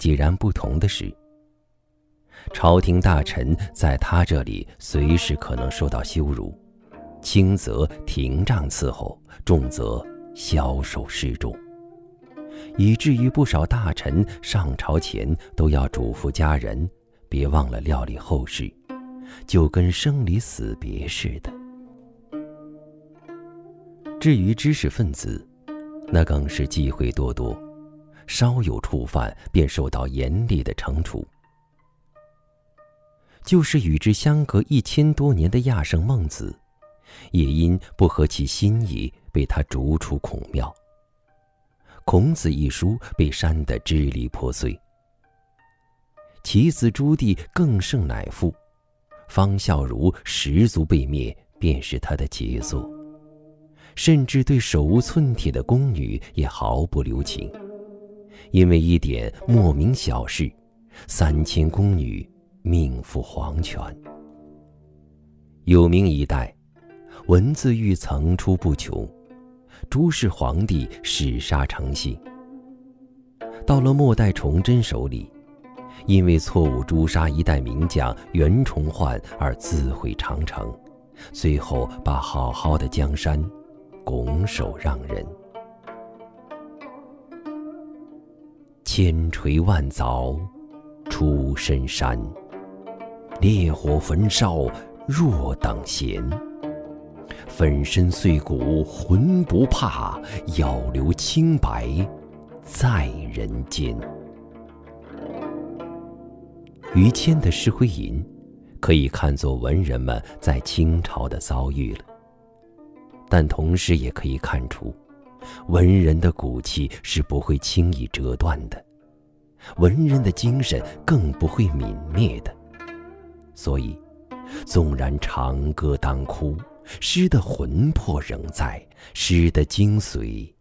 截然不同的是，朝廷大臣在他这里随时可能受到羞辱，轻则廷杖伺候，重则枭首示众，以至于不少大臣上朝前都要嘱咐家人别忘了料理后事，就跟生离死别似的。至于知识分子，那更是忌讳多多，稍有触犯便受到严厉的惩处。就是与之相隔1000多年的亚圣孟子，也因不合其心意被他逐出孔庙。孔子一书被删得支离破碎。其子朱棣更胜乃父，方孝孺十族被灭便是他的杰作，甚至对手无寸铁的宫女也毫不留情，因为一点莫名小事，3000宫女命赴黄泉。有名一代，文字狱层出不穷，朱氏皇帝弑杀成性。到了末代崇祯手里，因为错误诛杀一代名将袁崇焕而自毁长城，最后把好好的江山拱手让人。千锤万凿出深山，烈火焚烧若等闲。粉身碎骨浑不怕，要留清白在人间。于谦的《诗会吟》可以看作文人们在清朝的遭遇了，但同时也可以看出，文人的骨气是不会轻易折断的，文人的精神更不会泯灭的。所以纵然长歌当哭，诗的魂魄仍在，诗的精髓